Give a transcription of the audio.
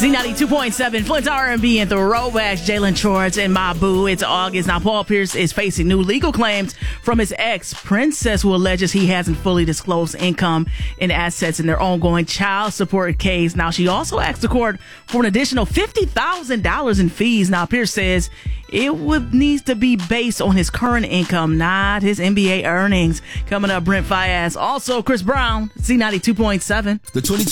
Z92.7, Flint's R&B and throwbacks, Jalen Schwartz and My Boo. It's August. Now, Paul Pierce is facing new legal claims from his ex, Princess, who alleges he hasn't fully disclosed income and assets in their ongoing child support case. Now, she also asked the court for an additional $50,000 in fees. Now, Pierce says it needs to be based on his current income, not his NBA earnings. Coming up, Brent Fayez. Also, Chris Brown, Z92.7. The 2020